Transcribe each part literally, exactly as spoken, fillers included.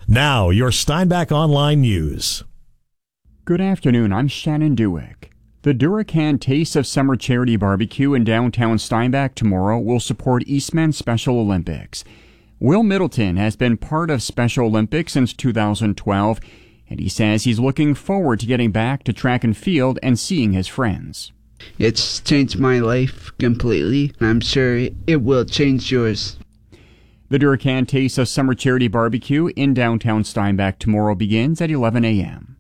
Now, your Steinbach Online News. Good afternoon, I'm Shannon Dewick. The Duracan Taste of Summer Charity Barbecue in downtown Steinbach tomorrow will support Eastman Special Olympics. Will Middleton has been part of Special Olympics since two thousand twelve, and he says he's looking forward to getting back to track and field and seeing his friends. It's changed my life completely, and I'm sure it will change yours. The Duracan Taste of Summer Charity Barbecue in downtown Steinbach tomorrow begins at eleven a.m.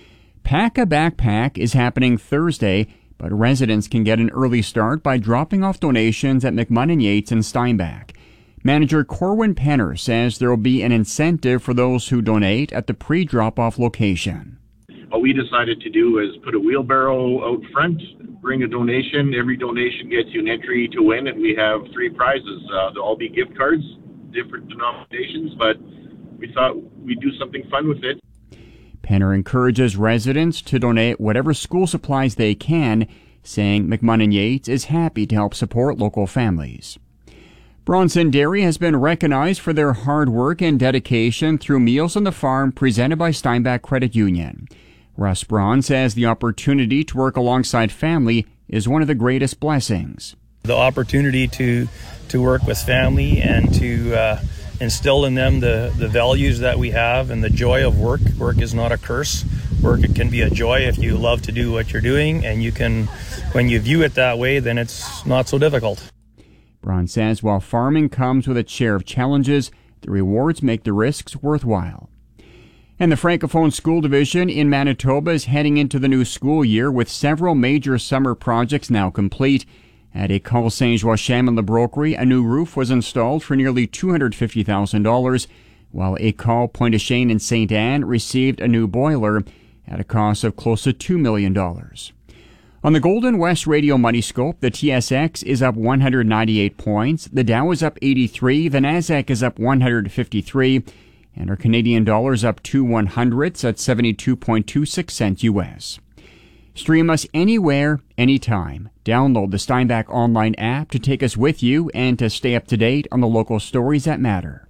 Pack a Backpack is happening Thursday, but residents can get an early start by dropping off donations at McMunn and Yates in Steinbach. Manager Corwin Penner says there will be an incentive for those who donate at the pre-drop-off location. What we decided to do is put a wheelbarrow out front, bring a donation. Every donation gets you an entry to win, and we have three prizes. Uh, they'll all be gift cards, different denominations, but we thought we'd do something fun with it. Penner encourages residents to donate whatever school supplies they can, saying McMunn and Yates is happy to help support local families. Bronson Dairy has been recognized for their hard work and dedication through Meals on the Farm presented by Steinbach Credit Union. Russ Braun says the opportunity to work alongside family is one of the greatest blessings. The opportunity to to work with family and to uh, instill in them the, the values that we have and the joy of work. Work is not a curse. Work, it can be a joy if you love to do what you're doing, and you can, when you view it that way, then it's not so difficult. Braun says while farming comes with its share of challenges, the rewards make the risks worthwhile. And the Francophone School Division in Manitoba is heading into the new school year with several major summer projects now complete. At École Saint-Joachim in La Broquerie, a new roof was installed for nearly two hundred fifty thousand dollars, while École Pointe-aux-Chênes in Saint Anne received a new boiler at a cost of close to two million dollars. On the Golden West Radio Money Scope, the T S X is up one hundred ninety-eight points, the Dow is up eighty-three, the Nasdaq is up one hundred fifty-three, and our Canadian dollar is up two one hundredths at seventy-two point two six cents U S. Stream us anywhere, anytime. Download the Steinbach Online app to take us with you and to stay up to date on the local stories that matter.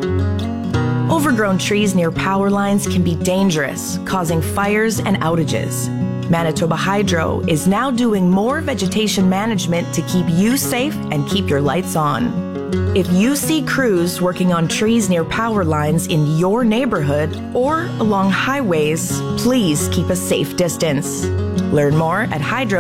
Overgrown trees near power lines can be dangerous, causing fires and outages. Manitoba Hydro is now doing more vegetation management to keep you safe and keep your lights on. If you see crews working on trees near power lines in your neighborhood or along highways, please keep a safe distance. Learn more at hydro